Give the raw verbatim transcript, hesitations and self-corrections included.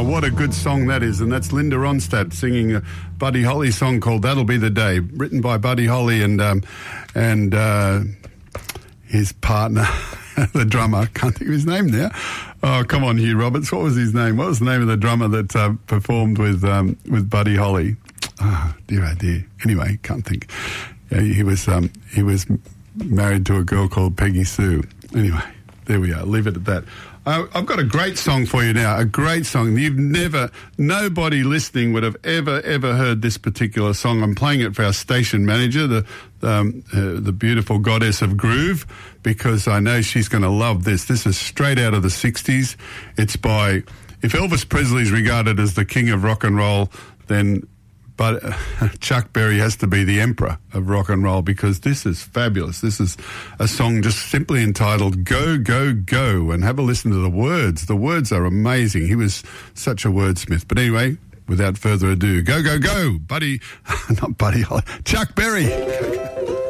what a good song that is. And that's Linda Ronstadt singing a Buddy Holly song called That'll Be the Day, written by Buddy Holly and um, and uh, his partner, the drummer. Can't think of his name now. Oh, come on, Hugh Roberts. What was his name? What was the name of the drummer that uh, performed with um, with Buddy Holly? Oh, dear, oh dear. Anyway, can't think. Yeah, he was um, he was married to a girl called Peggy Sue. Anyway, there we are. Leave it at that. I, I've got a great song for you now. A great song. You've never, nobody listening would have ever, ever heard this particular song. I'm playing it for our station manager, the um, uh, the beautiful goddess of groove, because I know she's going to love this. This is straight out of the sixties. It's by, if Elvis Presley's regarded as the king of rock and roll, then but uh, Chuck Berry has to be the emperor of rock and roll, because this is fabulous. This is a song just simply entitled Go, Go, Go, and have a listen to the words. The words are amazing. He was such a wordsmith. But anyway, without further ado, go, go, go, Buddy, not Buddy Holly, Chuck Berry.